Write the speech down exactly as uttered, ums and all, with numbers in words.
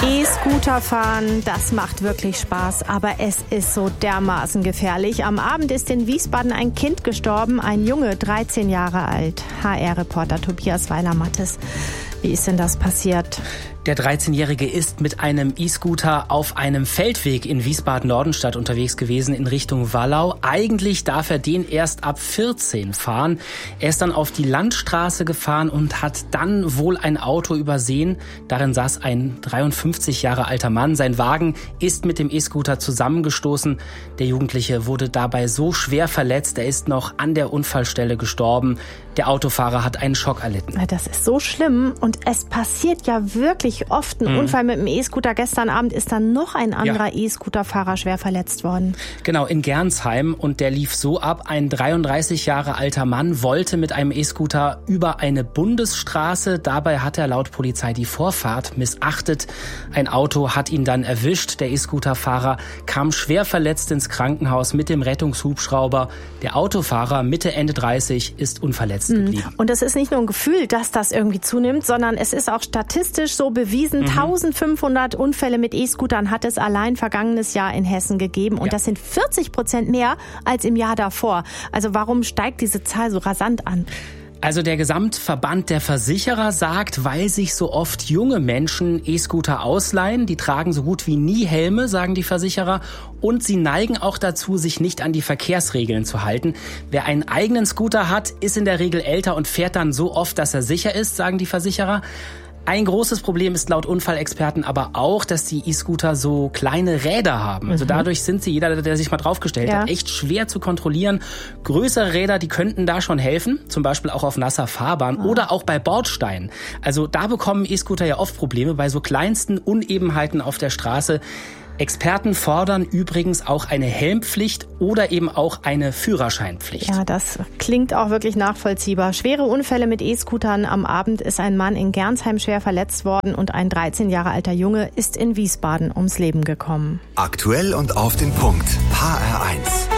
E-Scooter fahren, das macht wirklich Spaß, aber es ist so dermaßen gefährlich. Am Abend ist in Wiesbaden ein Kind gestorben, ein Junge, dreizehn Jahre alt. H R-Reporter Tobias Weiler-Mattes. Wie ist denn das passiert? Der dreizehnjährige ist mit einem E-Scooter auf einem Feldweg in Wiesbaden-Nordenstadt unterwegs gewesen in Richtung Wallau. Eigentlich darf er den erst ab vierzehn fahren. Er ist dann auf die Landstraße gefahren und hat dann wohl ein Auto übersehen. Darin saß ein dreiundfünfzig Jahre alter Mann. Sein Wagen ist mit dem E-Scooter zusammengestoßen. Der Jugendliche wurde dabei so schwer verletzt, er ist noch an der Unfallstelle gestorben. Der Autofahrer hat einen Schock erlitten. Das ist so schlimm und es passiert ja wirklich oft ein mhm. Unfall mit dem E-Scooter. Gestern Abend ist dann noch ein anderer ja. E-Scooter-Fahrer schwer verletzt worden. Genau, in Gernsheim, und der lief so ab. Ein dreiunddreißig Jahre alter Mann wollte mit einem E-Scooter über eine Bundesstraße. Dabei hat er laut Polizei die Vorfahrt missachtet. Ein Auto hat ihn dann erwischt. Der E-Scooter-Fahrer kam schwer verletzt ins Krankenhaus mit dem Rettungshubschrauber. Der Autofahrer, Mitte, Ende dreißig, ist unverletzt geblieben. Und es ist nicht nur ein Gefühl, dass das irgendwie zunimmt, sondern es ist auch statistisch so bewiesen. Mhm. eintausendfünfhundert Unfälle mit E-Scootern hat es allein vergangenes Jahr in Hessen gegeben. Und ja. das sind vierzig Prozent mehr als im Jahr davor. Also warum steigt diese Zahl so rasant an? Also der Gesamtverband der Versicherer sagt, weil sich so oft junge Menschen E-Scooter ausleihen, die tragen so gut wie nie Helme, sagen die Versicherer, und sie neigen auch dazu, sich nicht an die Verkehrsregeln zu halten. Wer einen eigenen Scooter hat, ist in der Regel älter und fährt dann so oft, dass er sicher ist, sagen die Versicherer. Ein großes Problem ist laut Unfallexperten aber auch, dass die E-Scooter so kleine Räder haben. Also dadurch sind sie, jeder, der sich mal draufgestellt ja. hat, echt schwer zu kontrollieren. Größere Räder, die könnten da schon helfen, zum Beispiel auch auf nasser Fahrbahn ah. oder auch bei Bordsteinen. Also da bekommen E-Scooter ja oft Probleme bei so kleinsten Unebenheiten auf der Straße. Experten fordern übrigens auch eine Helmpflicht oder eben auch eine Führerscheinpflicht. Ja, das klingt auch wirklich nachvollziehbar. Schwere Unfälle mit E-Scootern. Am Abend ist ein Mann in Gernsheim schwer verletzt worden und ein dreizehn Jahre alter Junge ist in Wiesbaden ums Leben gekommen. Aktuell und auf den Punkt. H R eins.